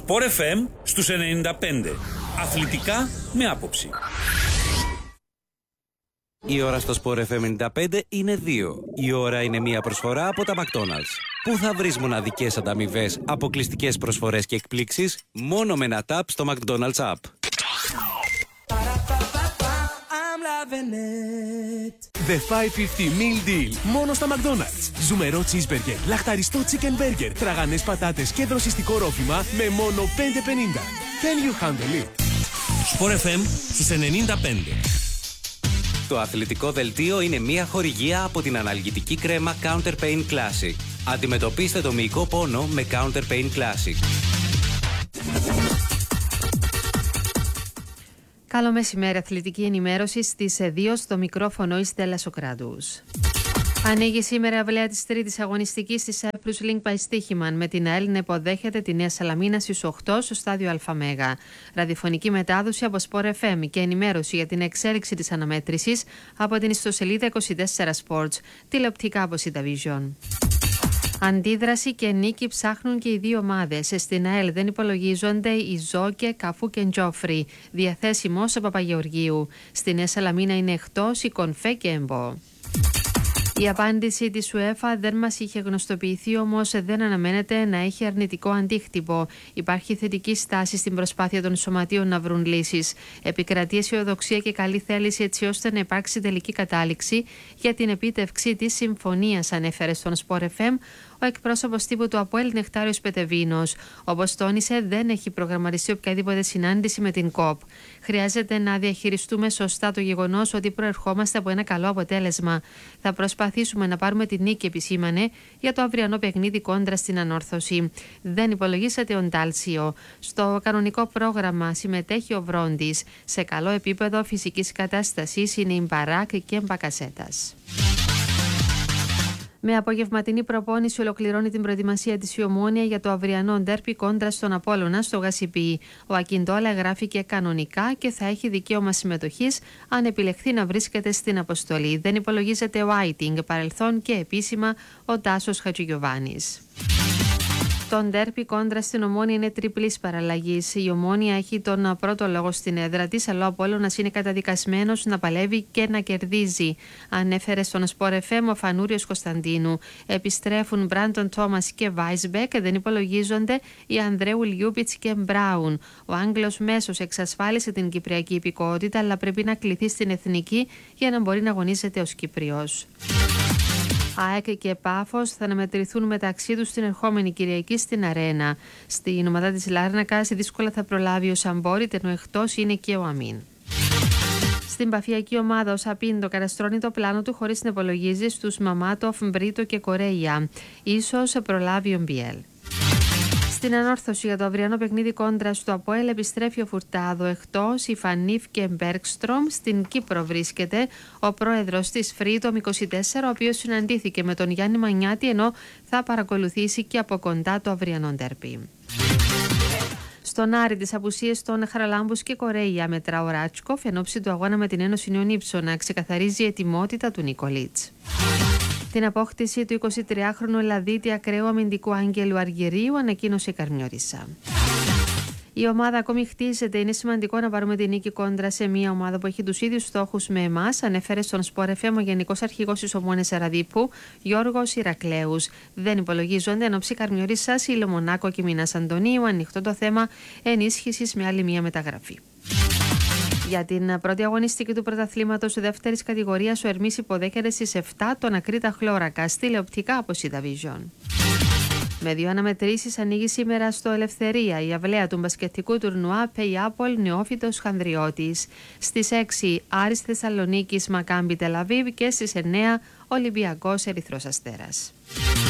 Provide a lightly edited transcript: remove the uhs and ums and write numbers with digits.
Sport FM στους 95. Αθλητικά με άποψη. Η ώρα στο Sport FM 95 είναι 2. Η ώρα είναι μια προσφορά από τα McDonald's. Πού θα βρεις μοναδικές ανταμοιβές, αποκλειστικές προσφορές και εκπλήξεις μόνο με ένα tap στο McDonald's app. The 550 Meal Deal. Μόνο στα McDonald's. Ζουμερό cheeseburger, λαχταριστό chicken burger, τραγανές πατάτες και δροσιστικό ρόφημα με μόνο 5,50. Can you handle it? Sport FM στους 95. Το αθλητικό δελτίο είναι μια χορηγία από την αναλγητική κρέμα Counter Pain Classic. Αντιμετωπίστε το μυϊκό πόνο με Counter Pain Classic. Καλό μεσημέρι, αθλητική ενημέρωση στις 2 στο μικρόφωνο η Στέλλα Σοκράτους. Ανοίγει σήμερα η αυλαία της τρίτης αγωνιστικής της Cyprus Link by Στίχημαν, με την ΑΕΛ να υποδέχεται τη Νέα Σαλαμίνα στις 8 στο στάδιο ΑΜΕΓΑ. Ραδιοφωνική μετάδοση από Sport FM και ενημέρωση για την εξέλιξη της αναμέτρησης από την ιστοσελίδα 24 Sports, τηλεοπτικά από CityVision. Αντίδραση και νίκη ψάχνουν και οι δύο ομάδες. Στην ΑΕΛ δεν υπολογίζονται οι Ζόκε, Καφού και Τζόφρι, διαθέσιμος ο Παπαγεωργίου. Στη Νέα Σαλαμίνα είναι εκτός η Κονφέ και Εμπό. Η απάντηση της UEFA δεν μας είχε γνωστοποιηθεί, όμως δεν αναμένεται να έχει αρνητικό αντίκτυπο. Υπάρχει θετική στάση στην προσπάθεια των σωματείων να βρουν λύσεις. Επικρατεί αισιοδοξία και καλή θέληση έτσι ώστε να υπάρξει τελική κατάληξη για την επίτευξη της συμφωνίας, ανέφερε στον Sport FM ο εκπρόσωπος τύπου του ΑΠΟΕΛ Νεκτάριος Πετεβίνος. Όπως τόνισε, δεν έχει προγραμματιστεί οποιαδήποτε συνάντηση με την ΚΟΠ. Χρειάζεται να διαχειριστούμε σωστά το γεγονός ότι προερχόμαστε από ένα καλό αποτέλεσμα. Θα προσπαθήσουμε να πάρουμε τη νίκη, επισήμανε, για το αυριανό παιχνίδι κόντρα στην Ανόρθωση. Δεν υπολογίσατε ο Ντάλσιο. Στο κανονικό πρόγραμμα συμμετέχει ο Βρόντις. Σε καλό επίπεδο φυσικής κατάστασης είναι η Μπαράκ και Μπακασέτας. Με απογευματινή προπόνηση ολοκληρώνει την προετοιμασία της η Ομόνοια για το αυριανό ντέρπι κόντρα στον Απόλλωνα στο Γασιπί. Ο Ακιντόλα γράφηκε κανονικά και θα έχει δικαίωμα συμμετοχής αν επιλεχθεί να βρίσκεται στην αποστολή. Δεν υπολογίζεται ο Άιτινγκ, παρελθόν και επίσημα ο Τάσος Χατζηγιοβάνης. Το ντέρπι κόντρα στην Ομόνοια είναι τριπλής παραλλαγής. Η Ομόνοια έχει τον πρώτο λόγο στην έδρα της, αλλά ο Απόλλωνας είναι καταδικασμένος να παλεύει και να κερδίζει, ανέφερε στον Sport FM ο Φανούριος Κωνσταντίνου. Επιστρέφουν Μπράντον Τόμας και Βάισμπεκ, δεν υπολογίζονται οι Ανδρέου Λιούπιτς και Μπράουν. Ο Άγγλος μέσος εξασφάλισε την κυπριακή υπηκότητα, αλλά πρέπει να κληθεί στην εθνική για να μπορεί να αγωνίζεται ως Κυπριός. ΑΕΚ και Πάφος θα αναμετρηθούν μεταξύ τους την ερχόμενη Κυριακή στην Αρένα. Στην ομάδα της Λάρνακας δύσκολα θα προλάβει ο Σαμπόριτ, ενώ εκτός είναι και ο Αμίν. Στην παφιακή ομάδα ο Σαπίντο καταστρώνει το πλάνο του χωρίς να υπολογίζει στους Μαμάτοφ, Μπρίτο και Κορέια. Ίσως προλάβει ο Μπιέλ. Στην Ανόρθωση για το αυριανό παιχνίδι κόντρα στο Αποέλ επιστρέφει ο Φουρτάδο. Εκτός η Φανίφ και Μπέρκστρομ. Στην Κύπρο βρίσκεται ο πρόεδρος της Freedom 24, ο οποίος συναντήθηκε με τον Γιάννη Μανιάτη, ενώ θα παρακολουθήσει και από κοντά το αυριανό ντέρπι. Στον Άρη τις απουσίες των Χαραλάμπους και Κορέια μετρά ο Ράτσκοφ εν ώψη του αγώνα με την Ένωση Νέων Ήψονα. Ξεκαθαρίζει η ετοιμότητα του Νικολίτς. Την απόκτηση του 23χρονου Ελλαδίτη ακραίου αμυντικού Άγγελου Αργυρίου ανακοίνωσε η Καρμιώρισσα. Η ομάδα ακόμη χτίζεται. Είναι σημαντικό να πάρουμε την νίκη κόντρα σε μια ομάδα που έχει τους ίδιους στόχους με εμάς, ανέφερε στον Sport FM ο Γενικός Αρχηγός της Ομόνοιας Αραδίπου, Γιώργος Ηρακλέους. Δεν υπολογίζονται εν ώψη Καρμιώρισσας, η Λεμονάκο και Μινάς Αντωνίου. Ανοιχτό το θέμα ενίσχυσης με άλλη μια μεταγραφή. Για την πρώτη αγωνιστική του πρωταθλήματος του δεύτερης κατηγορίας, ο Ερμής υποδέχεται στις 7 τον Ακρίτα Χλώρακα, τηλεοπτικά από CityVision. Με 2 αναμετρήσεις ανοίγει σήμερα στο Ελευθερία η αυλαία του μπασκετικού τουρνουά Payapol Νεόφυτος Χανδριώτης. Στις 6 Άρης Θεσσαλονίκης Μακάμπι Τελαβίβ και στις 9 Ολυμπιακός Ερυθρός Αστέρας.